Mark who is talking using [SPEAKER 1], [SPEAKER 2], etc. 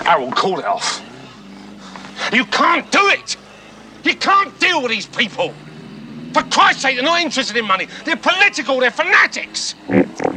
[SPEAKER 1] Harold, call it off. You can't do it! You can't deal with these people! For Christ's sake, they're not interested in money. They're political, they're fanatics!